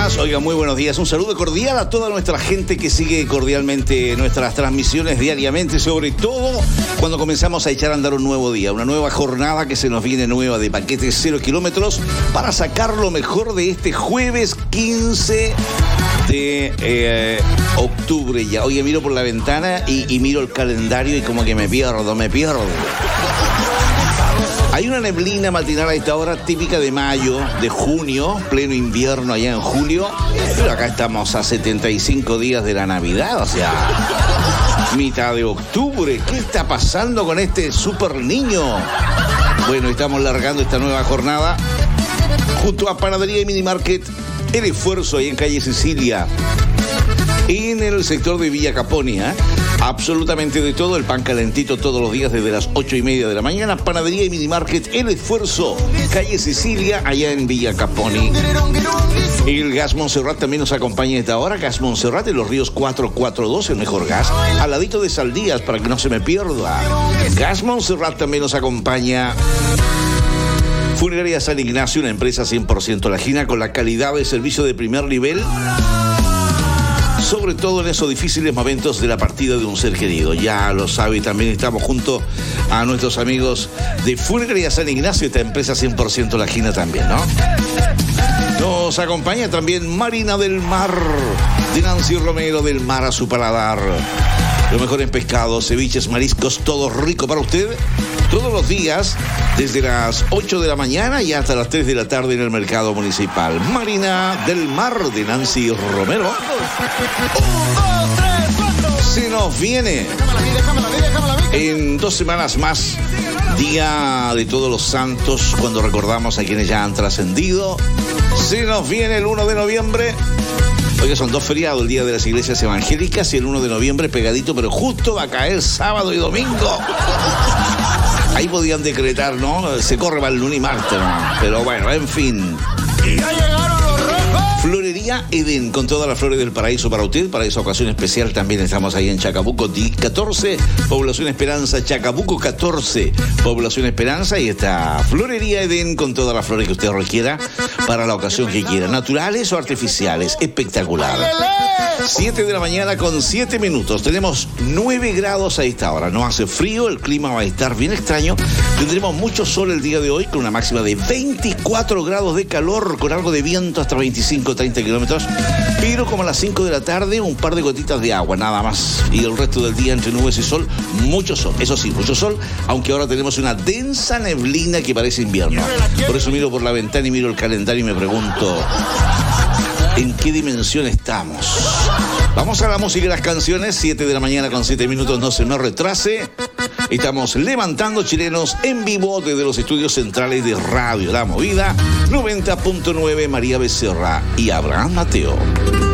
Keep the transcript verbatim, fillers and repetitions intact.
días. Oiga, muy buenos días. Un saludo cordial a toda nuestra gente que sigue cordialmente nuestras transmisiones diariamente, sobre todo cuando comenzamos a echar a andar un nuevo día, una nueva jornada que se nos viene nueva de paquetes cero kilómetros para sacar lo mejor de este jueves quince de eh, octubre ya. Oye, miro por la ventana y, y miro el calendario y como que me pierdo, me pierdo. Hay una neblina matinal a esta hora típica de mayo, de junio, pleno invierno allá en julio, pero acá estamos a setenta y cinco días de la Navidad, o sea, mitad de octubre. ¿Qué está pasando con este super niño? Bueno, estamos largando esta nueva jornada junto a Panadería y Minimarket El Esfuerzo, ahí en calle Sicilia, en el sector de Villa Caponia. Absolutamente de todo, el pan calentito todos los días desde las ocho y media de la mañana. Panadería y Minimarket El Esfuerzo, calle Sicilia, allá en Villa Caponi. El Gas Montserrat también nos acompaña a esta hora. Gas Montserrat de los Ríos cuatrocientos cuarenta y dos, el mejor gas, al ladito de Saldías, para que no se me pierda. Gas Montserrat también nos acompaña. Funeraria San Ignacio, una empresa cien por ciento lajina con la calidad de servicio de primer nivel, sobre todo en esos difíciles momentos de la partida de un ser querido. Ya lo sabe, también estamos junto a nuestros amigos de Funeraria San Ignacio, esta empresa cien por ciento lajina también, ¿no? Nos acompaña también Marina del Mar, de Nancy Romero, del mar a su paladar. Los mejores pescados, ceviches, mariscos, todo rico para usted, todos los días, desde las ocho de la mañana y hasta las tres de la tarde en el mercado municipal. Marina del Mar, de Nancy Romero. Se nos viene en dos semanas más, Día de Todos los Santos, cuando recordamos a quienes ya han trascendido. Se nos viene el uno de noviembre. Oiga, son dos feriados, el Día de las Iglesias Evangélicas y el uno de noviembre pegadito, pero justo va a caer sábado y domingo. Ahí podían decretar, ¿no? Se corre para el lunes y martes, ¿no? Pero bueno, en fin. ¡Ya llegaron los rojos! Florería Edén, con todas las flores del paraíso para usted. Para esa ocasión especial también estamos ahí en Chacabuco catorce, Población Esperanza, Chacabuco catorce, Población Esperanza. Y está Florería Edén con todas las flores que usted requiera para la ocasión que quiera, naturales o artificiales. Espectacular. siete de la mañana con siete minutos. Tenemos nueve grados a esta hora. No hace frío, el clima va a estar bien extraño. Tendremos mucho sol el día de hoy, con una máxima de veinticuatro grados de calor, con algo de viento hasta veinticinco, treinta kilómetros. Pero como a las cinco de la tarde, un par de gotitas de agua, nada más. Y el resto del día entre nubes y sol, mucho sol. Eso sí, mucho sol, aunque ahora tenemos una densa neblina que parece invierno. Por eso miro por la ventana y miro el calendario y me pregunto, ¿en qué dimensión estamos? Vamos a la música y las canciones. siete de la mañana con siete minutos, no se me retrase. Estamos levantando chilenos en vivo desde los estudios centrales de Radio La Movida, noventa punto nueve, María Becerra y Abraham Mateo.